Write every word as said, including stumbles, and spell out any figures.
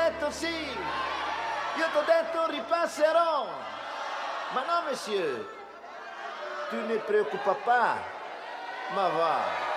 detto sì. Io t'ho detto ripasserò. Ma no, monsieur. Tu ne préoccupes pas. Ma va.